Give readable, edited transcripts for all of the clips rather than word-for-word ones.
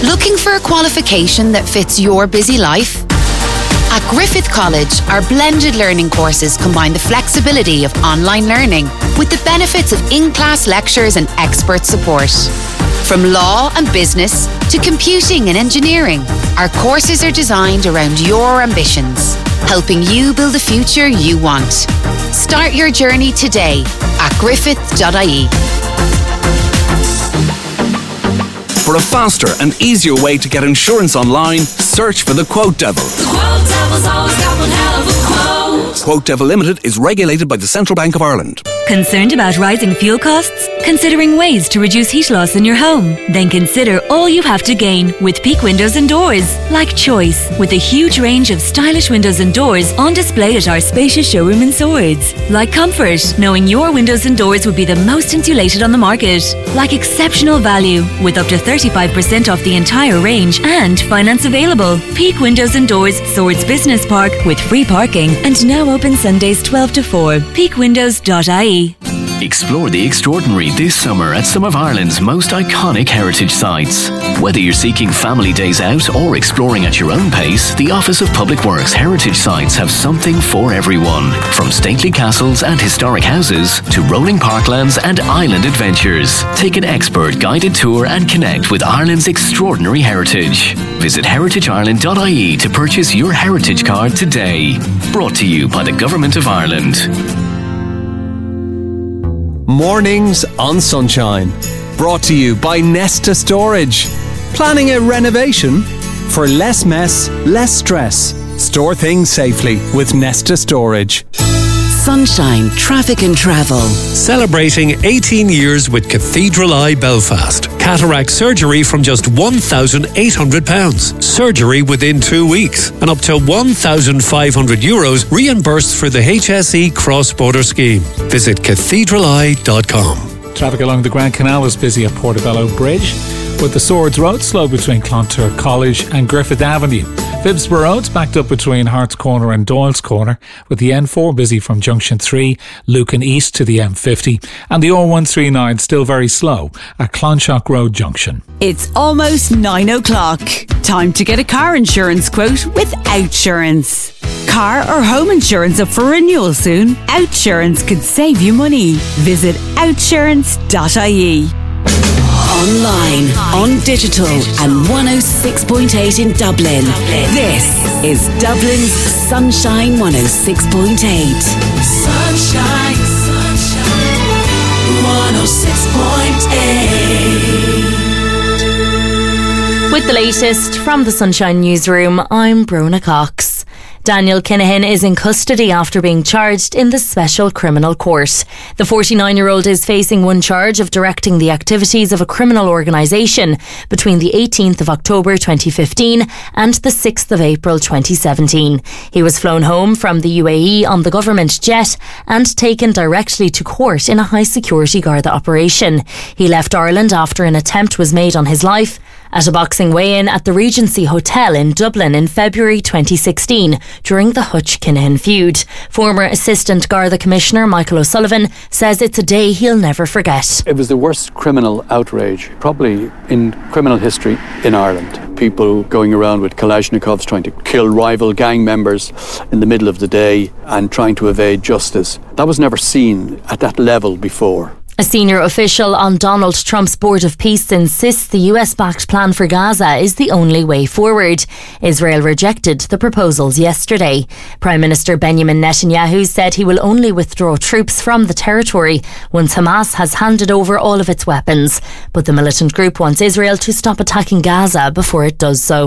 Looking for a qualification that fits your busy life? At Griffith College, our blended learning courses combine the flexibility of online learning with the benefits of in-class lectures and expert support. From law and business to computing and engineering, our courses are designed around your ambitions, helping you build the future you want. Start your journey today at griffith.ie. For a faster and easier way to get insurance online, search for the Quote Devil. The Quote Devil's always got one hell of a quote. Quote Devil Limited is regulated by the Central Bank of Ireland. Concerned about rising fuel costs? Considering ways to reduce heat loss in your home? Then consider all you have to gain with Peak Windows and Doors. Like choice, with a huge range of stylish windows and doors on display at our spacious showroom in Swords. Like comfort, knowing your windows and doors would be the most insulated on the market. Like exceptional value, with up to 35% off the entire range and finance available. Peak Windows and Doors, Swords Business Park, with free parking and now open Sundays 12 to 4. peakwindows.ie. Explore the extraordinary this summer at some of Ireland's most iconic heritage sites. Whether you're seeking family days out or exploring at your own pace, the Office of Public Works heritage sites have something for everyone. From stately castles and historic houses to rolling parklands and island adventures. Take an expert guided tour and connect with Ireland's extraordinary heritage. Visit heritageIreland.ie to purchase your heritage card today. Brought to you by the Government of Ireland. Mornings on Sunshine. Brought to you by Nesta Storage. Planning a renovation? For less mess, less stress. Store things safely with Nesta Storage. Sunshine Traffic and Travel. Celebrating 18 years with Cathedral Eye Belfast. Cataract surgery from just £1,800. Surgery within 2 weeks. And up to €1,500 reimbursed for the HSE cross-border scheme. Visit cathedraleye.com. Traffic along the Grand Canal is busy at Portobello Bridge, with the Swords Road slow between Clonturk College and Griffith Avenue. Phibsborough Road's backed up between Hart's Corner and Doyle's Corner, with the N4 busy from Junction 3, Lucan East to the M50, and the R139 still very slow at Clonshock Road Junction. It's almost 9 o'clock. Time to get a car insurance quote with Outsurance. Car or home insurance up for renewal soon? Outsurance could save you money. Visit outsurance.ie. Online, on digital and 106.8 in Dublin. This is Dublin's Sunshine 106.8. Sunshine, sunshine, 106.8. With the latest from the Sunshine Newsroom, I'm Brona Cox. Daniel Kinahan is in custody after being charged in the Special Criminal Court. The 49-year-old is facing one charge of directing the activities of a criminal organisation between the 18th of October 2015 and the 6th of April 2017. He was flown home from the UAE on the government jet and taken directly to court in a high-security Garda operation. He left Ireland after an attempt was made on his life at a boxing weigh-in at the Regency Hotel in Dublin in February 2016 during the Hutch-Kinahan feud. Former Assistant Garda Commissioner Michael O'Sullivan says it's a day he'll never forget. It was the worst criminal outrage probably in criminal history in Ireland. People going around with Kalashnikovs trying to kill rival gang members in the middle of the day and trying to evade justice. That was never seen at that level before. A senior official on Donald Trump's Board of Peace insists the US-backed plan for Gaza is the only way forward. Israel rejected the proposals yesterday. Prime Minister Benjamin Netanyahu said he will only withdraw troops from the territory once Hamas has handed over all of its weapons. But the militant group wants Israel to stop attacking Gaza before it does so.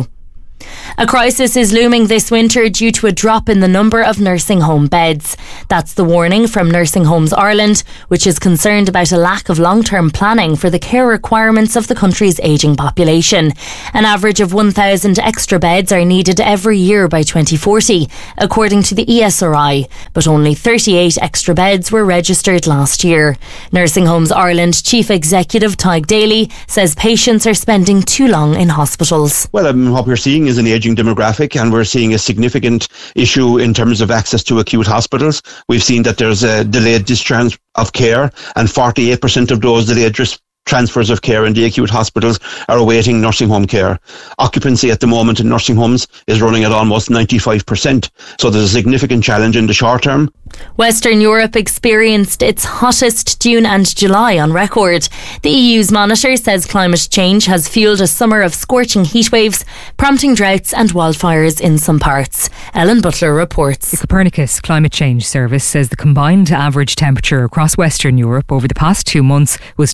A crisis is looming this winter due to a drop in the number of nursing home beds. That's the warning from Nursing Homes Ireland, which is concerned about a lack of long-term planning for the care requirements of the country's ageing population. An average of 1,000 extra beds are needed every year by 2040, according to the ESRI, but only 38 extra beds were registered last year. Nursing Homes Ireland Chief Executive Tig Daly says patients are spending too long in hospitals. Well, what we're seeing is an ageing demographic, and we're seeing a significant issue in terms of access to acute hospitals. We've seen that there's a delayed discharge of care, and 48% of those delayed transfers of care in the acute hospitals are awaiting nursing home care. Occupancy at the moment in nursing homes is running at almost 95%. So there's a significant challenge in the short term. Western Europe experienced its hottest June and July on record. The EU's monitor says climate change has fueled a summer of scorching heatwaves, prompting droughts and wildfires in some parts. Ellen Butler reports. The Copernicus Climate Change Service says the combined average temperature across Western Europe over the past 2 months was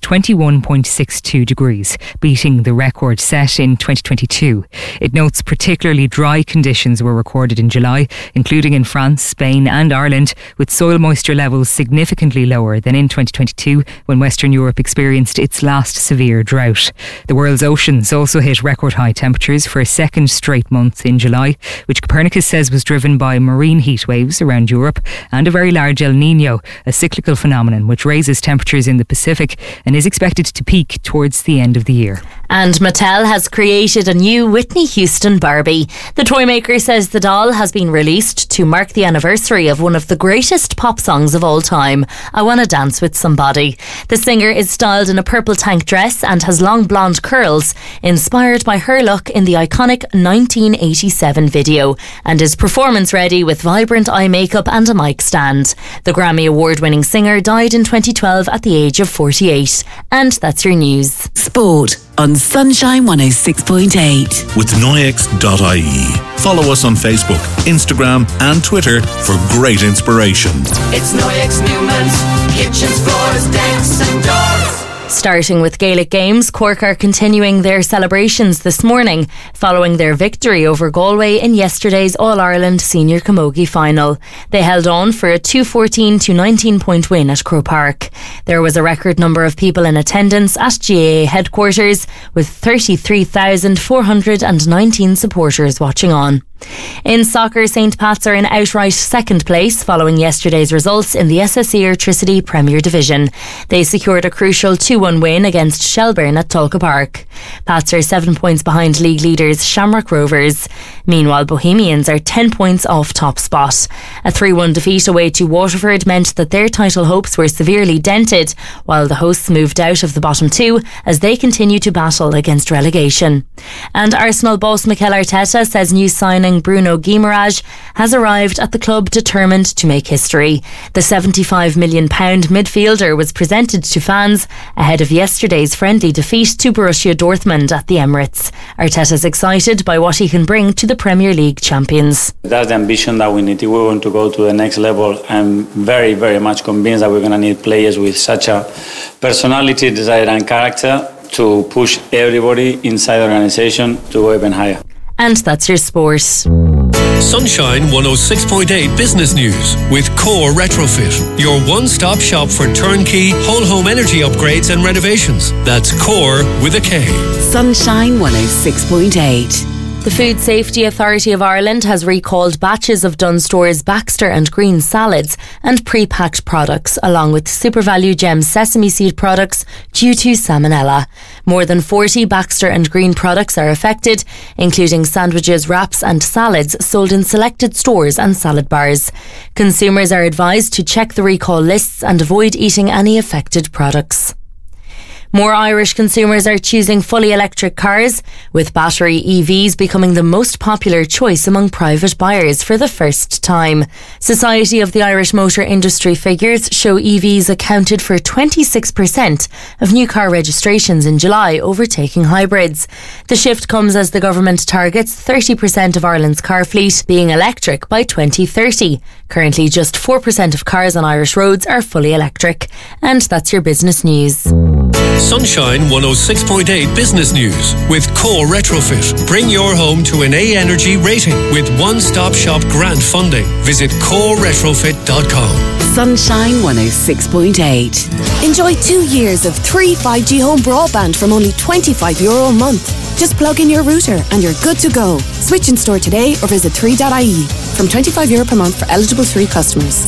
21.62 degrees, beating the record set in 2022. It notes particularly dry conditions were recorded in July, including in France, Spain and Ireland, with soil moisture levels significantly lower than in 2022 when Western Europe experienced its last severe drought. The world's oceans also hit record high temperatures for a second straight month in July, which Copernicus says was driven by marine heat waves around Europe and a very large El Niño, a cyclical phenomenon which raises temperatures in the Pacific and is expected to peak towards the end of the year. And Mattel has created a new Whitney Houston Barbie. The toy maker says the doll has been released to mark the anniversary of one of the greatest pop songs of all time, I Wanna Dance With Somebody. The singer is styled in a purple tank dress and has long blonde curls, inspired by her look in the iconic 1987 video, and is performance ready with vibrant eye makeup and a mic stand. The Grammy Award-winning singer died in 2012 at the age of 48. And that's your news. Sport on Sunshine 106.8. With Noyex.ie. Follow us on Facebook, Instagram and Twitter for great inspiration. It's Noyex Newman's kitchens, floors, decks and doors. Starting with Gaelic games, Cork are continuing their celebrations this morning following their victory over Galway in yesterday's All-Ireland Senior Camogie final. They held on for a 2-14 to 19-point win at Croke Park. There was a record number of people in attendance at GAA headquarters, with 33,419 supporters watching on. In soccer, St Pat's are in outright second place following yesterday's results in the SSE Airtricity Premier Division. They secured a crucial 2-1 win against Shelbourne at Tulka Park. Pats are 7 points behind league leaders Shamrock Rovers. Meanwhile, Bohemians are 10 points off top spot. A 3-1 defeat away to Waterford meant that their title hopes were severely dented, while the hosts moved out of the bottom two as they continue to battle against relegation. And Arsenal boss Mikel Arteta says new signing Bruno Guimaraes has arrived at the club determined to make history. The £75 million midfielder was presented to fans ahead of yesterday's friendly defeat to Borussia Dortmund at the Emirates. Arteta's excited by what he can bring to the Premier League champions. That's the ambition that we need. If we want to go to the next level, I'm very, very much convinced that we're going to need players with such a personality, desire and character to push everybody inside the organisation to go even higher. And that's your sport. Sunshine 106.8 Business News with Core Retrofit, your one-stop shop for turnkey whole home energy upgrades and renovations. That's Core with a K. Sunshine 106.8. The Food Safety Authority of Ireland has recalled batches of Dunstore's Baxter and Green salads and pre-packed products, along with SuperValu Gems sesame seed products due to salmonella. More than 40 Baxter and Green products are affected, including sandwiches, wraps and salads sold in selected stores and salad bars. Consumers are advised to check the recall lists and avoid eating any affected products. More Irish consumers are choosing fully electric cars, with battery EVs becoming the most popular choice among private buyers for the first time. Society of the Irish Motor Industry figures show EVs accounted for 26% of new car registrations in July, overtaking hybrids. The shift comes as the government targets 30% of Ireland's car fleet being electric by 2030. Currently, just 4% of cars on Irish roads are fully electric. And that's your business news. Sunshine 106.8 Business News with Core Retrofit. Bring your home to an A Energy rating with one-stop shop grant funding. Visit coreretrofit.com. Sunshine 106.8. Enjoy 2 years of 3 5G home broadband from only €25 a month. Just plug in your router and you're good to go. Switch in store today or visit 3.ie. From €25 per month for eligible 3 customers.